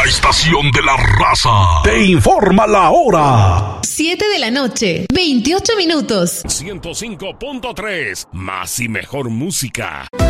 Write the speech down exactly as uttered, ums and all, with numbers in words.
La estación de la raza te informa la hora. siete de la noche, veintiocho minutos. ciento cinco punto tres, más y mejor música.